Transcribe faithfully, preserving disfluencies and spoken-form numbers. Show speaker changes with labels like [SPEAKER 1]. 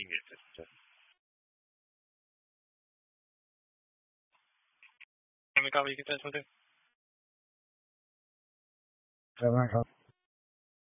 [SPEAKER 1] 音乐的，对。还没搞一个再说的。
[SPEAKER 2] 再慢上。